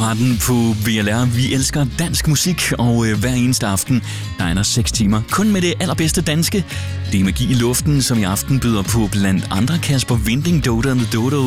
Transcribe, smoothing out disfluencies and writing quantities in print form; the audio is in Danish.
radioretten på VLR. Vi elsker dansk musik, og hver eneste aften, der er der 6 timer kun med det allerbedste danske. Det er Magi i luften, som i aften byder på blandt andre Kasper Winding, Dodo and the Dodo,